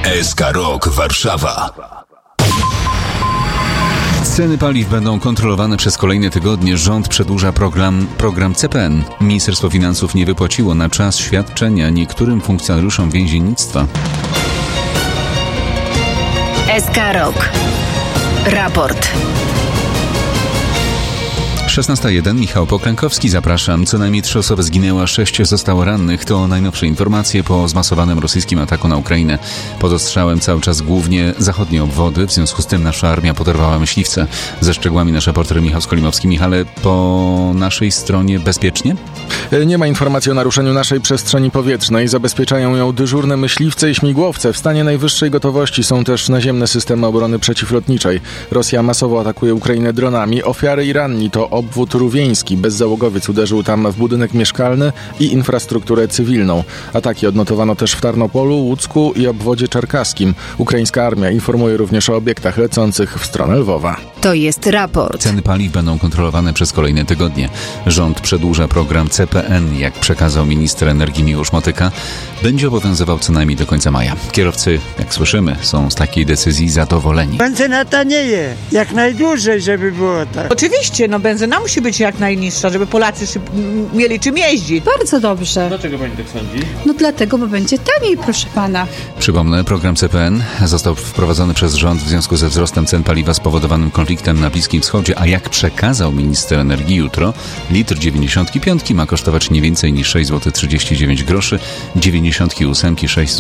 SK Rok Warszawa. Ceny paliw będą kontrolowane przez kolejne tygodnie. Rząd przedłuża program CPN. Ministerstwo Finansów nie wypłaciło na czas świadczenia niektórym funkcjonariuszom więziennictwa. SK Rok. Raport. 16:01. Michał Poklękowski, zapraszam. Co najmniej 3 osoby zginęły, a 6 zostało rannych. To najnowsze informacje po zmasowanym rosyjskim ataku na Ukrainę. Pod ostrzałem cały czas głównie zachodnie obwody. W związku z tym nasza armia poderwała myśliwce. Ze szczegółami nasz reporter Michał Skolimowski. Michale, po naszej stronie bezpiecznie? Nie ma informacji o naruszeniu naszej przestrzeni powietrznej. Zabezpieczają ją dyżurne myśliwce i śmigłowce. W stanie najwyższej gotowości są też naziemne systemy obrony przeciwlotniczej. Rosja masowo atakuje Ukrainę dronami. Ofiary i ranni to obwód rówieński. Bezzałogowiec uderzył tam w budynek mieszkalny i infrastrukturę cywilną. Ataki odnotowano też w Tarnopolu, Łucku i obwodzie czerkaskim. Ukraińska armia informuje również o obiektach lecących w stronę Lwowa. To jest raport. Ceny paliw będą kontrolowane przez kolejne tygodnie. Rząd przedłuża program CPN, jak przekazał minister energii Miłosz Motyka. Będzie obowiązywał co najmniej do końca maja. Kierowcy, jak słyszymy, są z takiej decyzji zadowoleni. Benzyna tanieje, jak najdłużej, żeby było tak. Oczywiście, benzyna musi być jak najniższa, żeby Polacy mieli czym jeździć. Bardzo dobrze. Dlaczego pani tak sądzi? Dlatego, bo będzie taniej, proszę pana. Przypomnę, program CPN został wprowadzony przez rząd w związku ze wzrostem cen paliwa spowodowanym konfliktem na Bliskim Wschodzie, a jak przekazał minister energii jutro, litr 95 ma kosztować nie więcej niż 6,39 zł, 98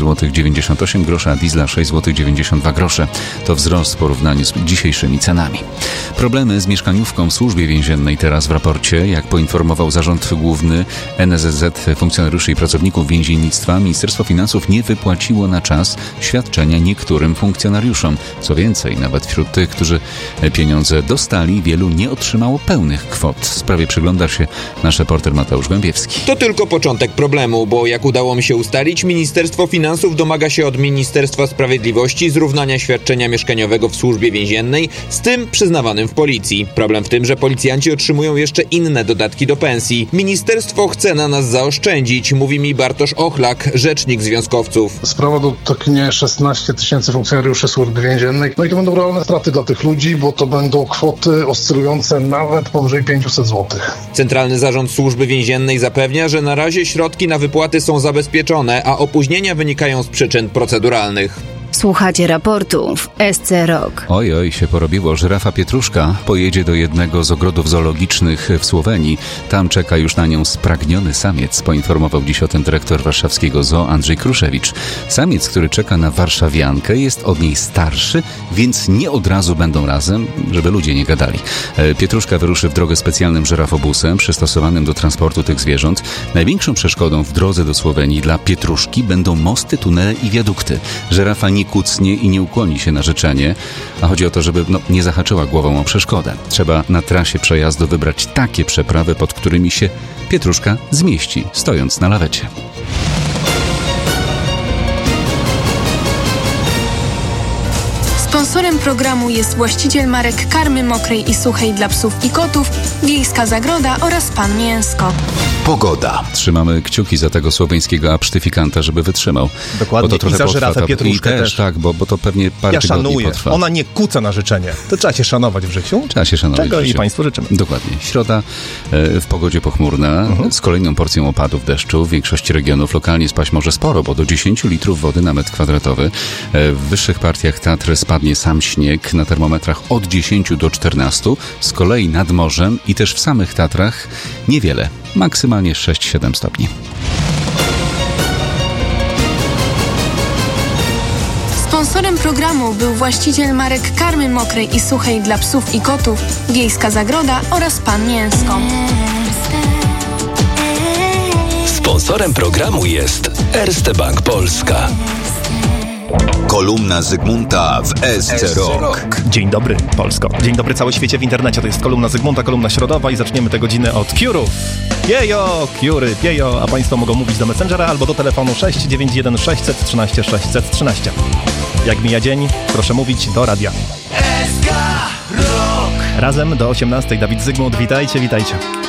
6,98 zł, a diesla 6,92 zł. To wzrost w porównaniu z dzisiejszymi cenami. Problemy z mieszkaniówką w służbie więziennej teraz w raporcie. Jak poinformował Zarząd Główny NSZZ funkcjonariuszy i pracowników więziennictwa, Ministerstwo Finansów nie wypłaciło na czas świadczenia niektórym funkcjonariuszom. Co więcej, nawet wśród tych, którzy pieniądze dostali, wielu nie otrzymało pełnych kwot. W sprawie przygląda się nasz reporter Mateusz Głębiewski. To tylko początek problemu, bo jak udało mi się ustalić, Ministerstwo Finansów domaga się od Ministerstwa Sprawiedliwości zrównania świadczenia mieszkaniowego w służbie więziennej z tym przyznawanym w policji. Problem w tym, że policjanci otrzymują jeszcze inne dodatki do pensji. Ministerstwo chce na nas zaoszczędzić, mówi mi Bartosz Ochlak, rzecznik związkowców. Sprawa dotknie 16 000 funkcjonariuszy służby więziennej. I to będą realne straty dla tych ludzi, bo to będą kwoty oscylujące nawet powyżej 500 zł. Centralny Zarząd Służby Więziennej zapewnia, że na razie środki na wypłaty są zabezpieczone, a opóźnienia wynikają z przyczyn proceduralnych. Słuchacie raportu w SC Rok. Oj, się porobiło. Żyrafa Pietruszka pojedzie do jednego z ogrodów zoologicznych w Słowenii. Tam czeka już na nią spragniony samiec. Poinformował dziś o tym dyrektor warszawskiego zoo Andrzej Kruszewicz. Samiec, który czeka na warszawiankę, jest od niej starszy, więc nie od razu będą razem, żeby ludzie nie gadali. Pietruszka wyruszy w drogę specjalnym żyrafobusem przystosowanym do transportu tych zwierząt. Największą przeszkodą w drodze do Słowenii dla Pietruszki będą mosty, tunele i wiadukty. Żyrafa nie kucnie i nie ukłoni się na życzenie, a chodzi o to, żeby nie zahaczyła głową o przeszkodę. Trzeba na trasie przejazdu wybrać takie przeprawy, pod którymi się Pietruszka zmieści, stojąc na lawecie. Sponsorem programu jest właściciel marek karmy mokrej i suchej dla psów i kotów, Wiejska Zagroda oraz Pan Mięsko. Pogoda. Trzymamy kciuki za tego słoweńskiego apsztyfikanta, żeby wytrzymał. Dokładnie. Bo to trochę I za żyrafę Pietruszkę też. Tak, bo to pewnie parę tygodni potrwa. Ona nie kuca na życzenie. To trzeba się szanować w życiu. Trzeba się szanować Czego w życiu. i Państwu życzymy. Dokładnie. Środa w pogodzie pochmurna, z kolejną porcją opadów deszczu. W większości regionów lokalnie spaść może sporo, bo do 10 litrów wody na metr kwadratowy. W wyższych partiach Tatry spadnie sam śnieg, na termometrach od 10 do 14. Z kolei nad morzem i też w samych Tatrach niewiele. Maksymalnie 6-7 stopni. Sponsorem programu był właściciel marek karmy mokrej i suchej dla psów i kotów, Wiejska Zagroda oraz Pan Mięsko. Sponsorem programu jest Erste Bank Polska. Kolumna Zygmunta w SC Rok. Dzień dobry, Polsko. Dzień dobry, cały świecie w internecie. To jest kolumna Zygmunta, kolumna środowa i zaczniemy tę godzinę od Kiurów. Jejo, Kiury, piejo, a Państwo mogą mówić do Messengera albo do telefonu 691 613 613. Jak mija dzień, proszę mówić do radia. SK Rok. Razem do 18. Dawid Zygmunt, witajcie, witajcie.